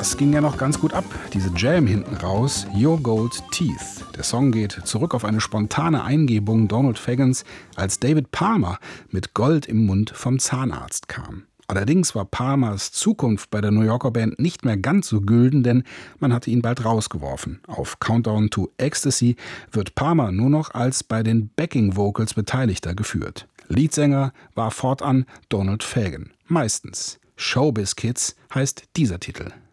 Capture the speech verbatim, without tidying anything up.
Das ging ja noch ganz gut ab, diese Jam hinten raus, Your Gold Teeth. Der Song geht zurück auf eine spontane Eingebung Donald Fagans, als David Palmer mit Gold im Mund vom Zahnarzt kam. Allerdings war Palmers Zukunft bei der New Yorker Band nicht mehr ganz so gülden, denn man hatte ihn bald rausgeworfen. Auf Countdown to Ecstasy wird Palmer nur noch als bei den Backing Vocals Beteiligter geführt. Leadsänger war fortan Donald Fagen. Meistens. Showbiz Kids heißt dieser Titel.